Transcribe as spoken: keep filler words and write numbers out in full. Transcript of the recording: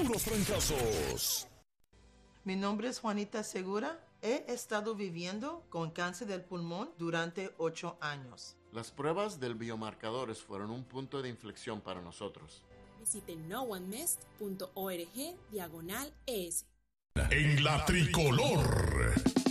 puros fracasos. Mi nombre es Juanita Segura. He estado viviendo con cáncer del pulmón durante ocho años. Las pruebas del biomarcadores fueron un punto de inflexión para nosotros. Visite no one mest punto org diagonal es. En la tricolor.